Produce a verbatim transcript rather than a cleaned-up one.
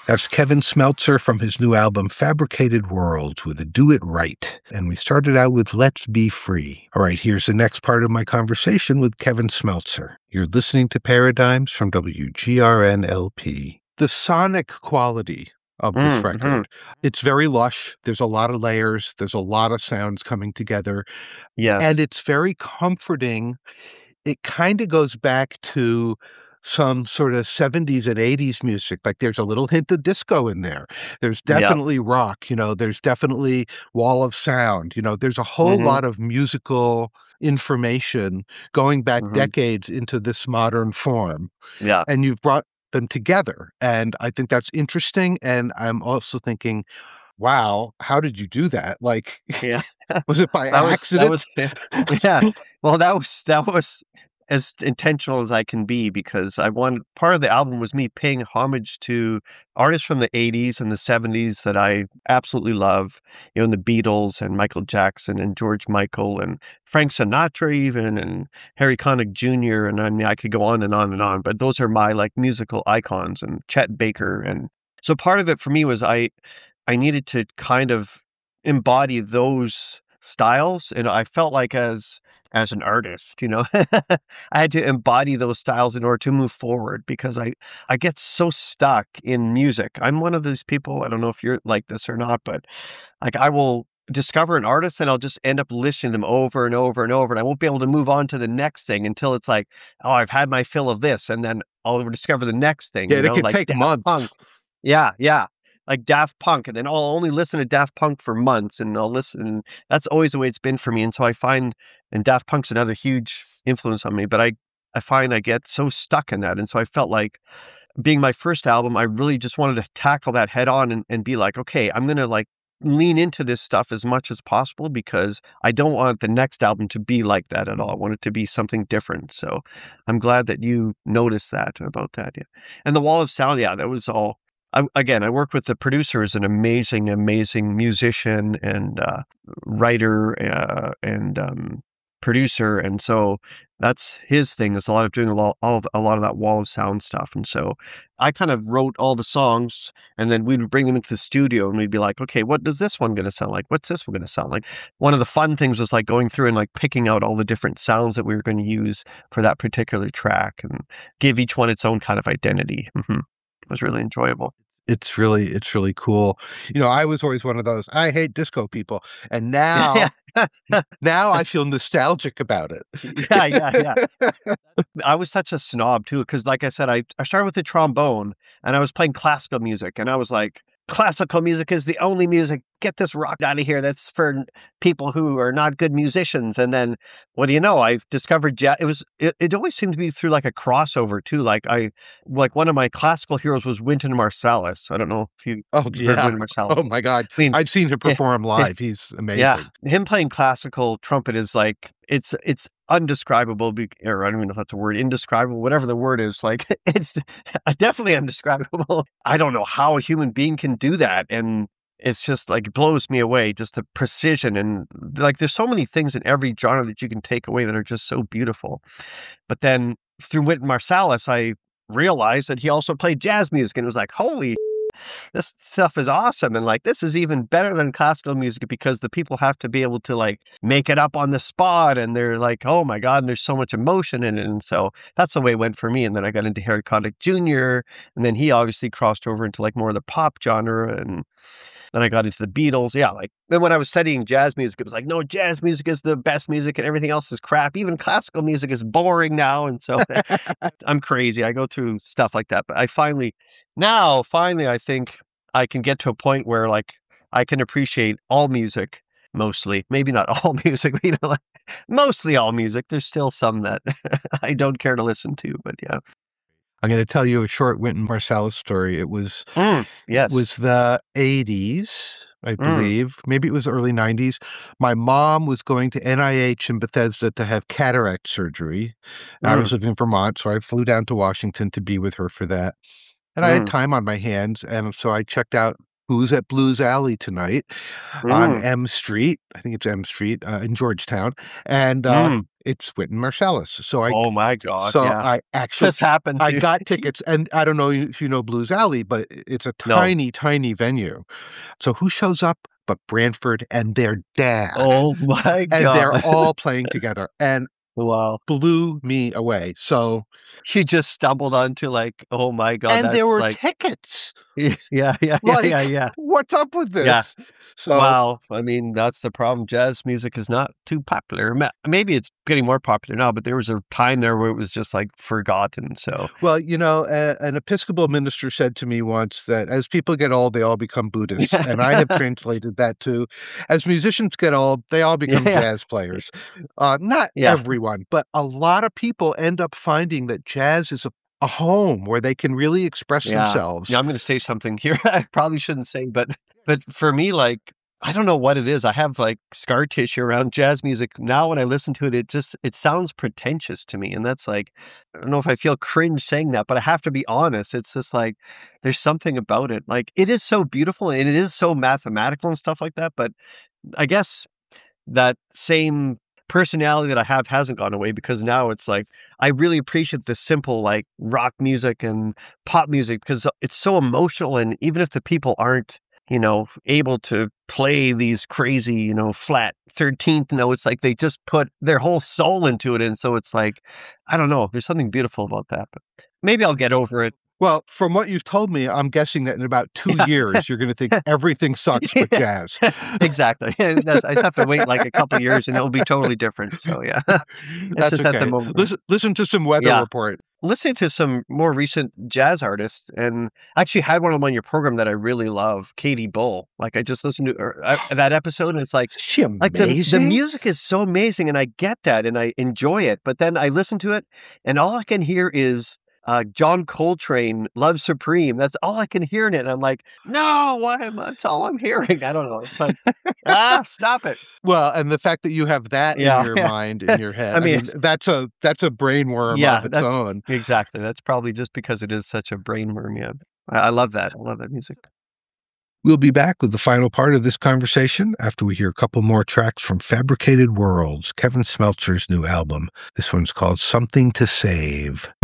That's Kevin Smeltzer from his new album, Fabricated Worlds, with a Do It Right. And we started out with Let's Be Free. All right, here's the next part of my conversation with Kevin Smeltzer. You're listening to Paradigms from W G R N L P. The sonic quality of this Mm, record, mhm. it's very lush. There's a lot of layers. There's a lot of sounds coming together. Yes. And it's very comforting. It kind of goes back to some sort of seventies and eighties music. Like there's a little hint of disco in there. There's Yep. definitely rock, you know, there's definitely Wall of Sound, you know, there's a whole Mhm. lot of musical information going back Mhm. decades into this modern form. Yeah. And you've brought them together. And I think that's interesting. And I'm also thinking, wow, how did you do that? Like, Yeah. was it by That was that accident? was yeah. Yeah. Well, that was that was as intentional as I can be because I wanted part of the album was me paying homage to artists from the eighties and the seventies that I absolutely love. You know, the Beatles and Michael Jackson and George Michael and Frank Sinatra even and Harry Connick Junior And I mean, I could go on and on and on, but those are my like musical icons and Chet Baker. And so part of it for me was I I needed to kind of embody those styles, and I felt like as as an artist, you know, I had to embody those styles in order to move forward because I I get so stuck in music. I'm one of those people, I don't know if you're like this or not, but like I will discover an artist and I'll just end up listening to them over and over and over, and I won't be able to move on to the next thing until it's like, oh, I've had my fill of this, and then I'll discover the next thing, Yeah, you it know, could like take Daft Punk. months. Yeah, yeah. Like Daft Punk, and then I'll only listen to Daft Punk for months, and I'll listen. That's always the way it's been for me, and so I find, and Daft Punk's another huge influence on me. But I, I find I get so stuck in that, and so I felt like, being my first album, I really just wanted to tackle that head on and, and be like, okay, I'm gonna like lean into this stuff as much as possible because I don't want the next album to be like that at all. I want it to be something different. So I'm glad that you noticed that about that. Yeah, and the Wall of Sound, yeah, that was all. I, again, I work with the producer, who's an amazing, amazing musician and uh, writer uh, and um, producer, and so that's his thing. Is a lot of doing a lot, all of, a lot of that Wall of Sound stuff, and so I kind of wrote all the songs, and then we'd bring them into the studio, and we'd be like, okay, what does this one going to sound like? What's this one going to sound like? One of the fun things was like going through and like picking out all the different sounds that we were going to use for that particular track, and give each one its own kind of identity. Mm-hmm. It was really enjoyable. It's really, it's really cool. You know, I was always one of those, I hate disco people. And now, now I feel nostalgic about it. Yeah, yeah, yeah. I was such a snob too, because like I said, I, I started with the trombone and I was playing classical music, and I was like, classical music is the only music. Get this rock out of here. That's for people who are not good musicians. And then, what do you know? I've discovered jazz. It was. It, it always seemed to be through like a crossover too. Like I, like one of my classical heroes was Wynton Marsalis. I don't know if you Oh heard yeah. Wynton Marsalis. Oh my God. I mean, I've seen him yeah, perform yeah, live. He's amazing. yeah. Him playing classical trumpet is like it's it's undescribable. be- Or I don't even know if that's a word. Indescribable, whatever the word is. Like it's definitely undescribable. I don't know how a human being can do that, and it's just like it blows me away. Just the precision, and like there's so many things in every genre that you can take away that are just so beautiful. But then through Wynton Marsalis, I realized that he also played jazz music, and it was like, holy, this stuff is awesome. And like, this is even better than classical music because the people have to be able to like make it up on the spot. And they're like, oh my God, and there's so much emotion in it. And so that's the way it went for me. And then I got into Harry Connick Junior And then he obviously crossed over into like more of the pop genre. And then I got into the Beatles. Yeah. Like then when I was studying jazz music, it was like, no, jazz music is the best music and everything else is crap. Even classical music is boring now. And so I'm crazy. I go through stuff like that. But I finally, now, finally, I think I can get to a point where, like, I can appreciate all music, mostly. Maybe not all music, but, you know, like, mostly all music. There's still some that I don't care to listen to, but yeah. I'm going to tell you a short Wynton Marsalis story. It was, Mm, it yes. was the eighties, I Mm, believe. Maybe it was early nineties. My mom was going to N I H in Bethesda to have cataract surgery. I was mm, living in Vermont, so I flew down to Washington to be with her for that. And I had mm, time on my hands, and so I checked out Who's at Blues Alley tonight on mm, M Street. I think it's M Street uh, in Georgetown. And uh, mm. It's Wynton Marsalis. So I Oh my God, so yeah. I actually Just happened I to. got tickets, and I don't know if you know Blues Alley, but it's a No. tiny, tiny venue. So who shows up but Branford and their dad? Oh my And they're God. all playing together and Wow. blew me away. So You just stumbled onto like, oh my God, and there that's were like tickets. yeah, yeah, yeah, yeah, yeah, Like, yeah. what's up with Yeah. this? So Well, I mean, that's the problem. Jazz music is not too popular. Ma- Maybe it's getting more popular now, but there was a time there where it was just like forgotten. So, well, you know, a, an Episcopal minister said to me once that as people get old, they all become Buddhists. And I have translated that to as musicians get old, they all become yeah, jazz players. Uh, not yeah, everyone, but a lot of people end up finding that jazz is a, a home where they can really express yeah. themselves. Now I'm going to say something here I probably shouldn't say, but but for me, like I don't know what it is. I have like scar tissue around jazz music. Now when I listen to it, it just it sounds pretentious to me, and that's like I don't know if I feel cringe saying that, but I have to be honest. It's just like there's something about it. Like it is so beautiful and it is so mathematical and stuff like that, but I guess that same personality that I have hasn't gone away because now it's like I really appreciate the simple like rock music and pop music because it's so emotional, and even if the people aren't, you know, able to play these crazy, you know, flat thirteenth notes, like they just put their whole soul into it, and so it's like I don't know, there's something beautiful about that, but maybe I'll get over it. Well, from what you've told me, I'm guessing that in about two Yeah. years, you're going to think everything sucks but Yes. jazz. Exactly. That's, I just have to wait like a couple of years and it'll be totally different. So yeah, it's That's just at the okay. moment. Listen, listen to some weather Yeah. report. Listening to some more recent jazz artists, and I actually had one of them on your program that I really love, Katie Bull. Like I just listened to her, uh, that episode, and it's like, Is she like the the amazing? music is so amazing, and I get that, and I enjoy it. But then I listen to it, and all I can hear is uh, John Coltrane, "Love Supreme." That's all I can hear in it, and I'm like, no, why am I? That's all I'm hearing. I don't know. It's like, ah, stop it. Well, and the fact that you have that in Yeah, your yeah. mind, in your head, I I mean, mean, it's, that's a that's a brainworm yeah, of its that's own. exactly. That's probably just because it is such a brain worm. Yeah, I, I love that. I love that music. We'll be back with the final part of this conversation after we hear a couple more tracks from Fabricated Worlds, Kevin Smeltzer's new album. This one's called Something to Save.